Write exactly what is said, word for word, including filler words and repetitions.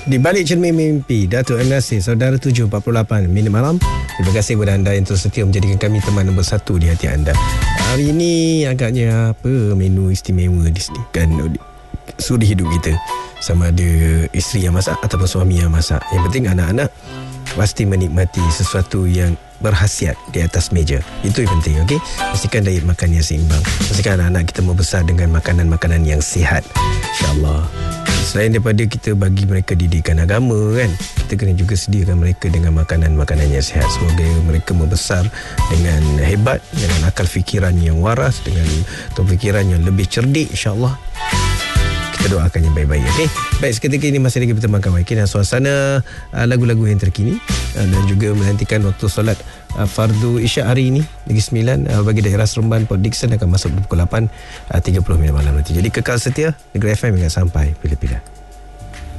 Di balik cermin mimpi, Datuk M. Nasir, Saudara tujuh empat puluh lapan minit malam. Terima kasih kepada anda yang terus setia menjadikan kami teman nombor satu di hati anda. Hari ini agaknya apa menu istimewa di sini kan, sudi hidup kita. Sama ada isteri yang masak ataupun suami yang masak. Yang penting anak-anak pasti menikmati sesuatu yang berkhasiat di atas meja. Itu yang penting, okey? Pastikan diet makan yang seimbang. Pastikan anak-anak kita membesar dengan makanan-makanan yang sihat, insya-Allah. Selain daripada kita bagi mereka didikan agama kan, kita kena juga sediakan mereka dengan makanan-makanan yang sihat. Semoga mereka membesar dengan hebat, dengan akal fikiran yang waras, dengan fikiran yang lebih cerdik, insya-Allah. Kita doakan yang baik-baik, okey? Baik, seketika ini masih lagi bertemankan Waiki dan suasana uh, lagu-lagu yang terkini uh, dan juga menantikan waktu solat uh, fardu isyak hari ini lagi sembilan uh, bagi daerah Seremban Port Dickson akan masuk pukul lapan tiga puluh minit malam nanti. Jadi kekal setia Negeri F M hingga sampai bila-bila.